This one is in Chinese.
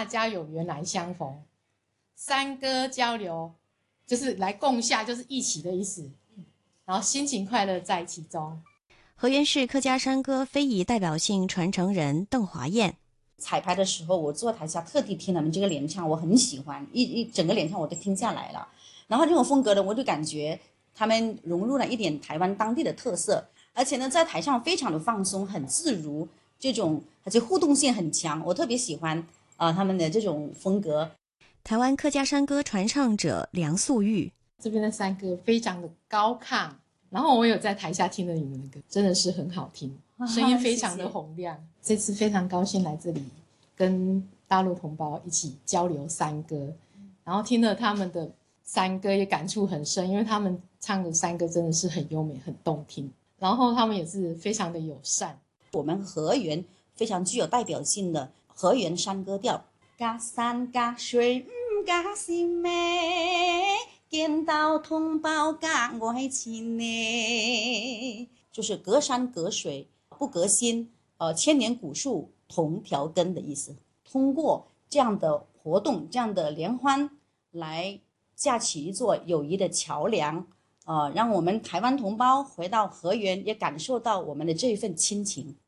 大家有缘来相逢，山歌交流就是来共下，就是一起的意思，然后心情快乐在其中。 河源市客家山歌非遗代表性传承人邓华燕。 彩排的时候，我坐台下特地听他们这个联唱，我很喜欢，一整个联唱我都听下来了。然后这种风格呢，我就感觉他们融入了一点台湾当地的特色，而且呢，在台上非常的放松，很自如，这种而且互动性很强，我特别喜欢他们的这种风格。 台湾客家山歌传唱者梁素玉， 这边的山歌非常的高亢，然后我有在台下听了你们的歌，真的是很好听，声音非常的洪亮。谢谢。这次非常高兴来这里跟大陆同胞一起交流山歌，然后听了他们的山歌也感触很深，因为他们唱的山歌真的是很优美很动听，然后他们也是非常的友善。 我们河源非常具有代表性的河源山歌调，隔山隔水不隔心咩，见到同胞隔爱情呢，就是隔山隔水不隔心，千年古树同条根的意思。通过这样的活动，这样的联欢，来架起一座友谊的桥梁，让我们台湾同胞回到河源，也感受到我们的这一份亲情。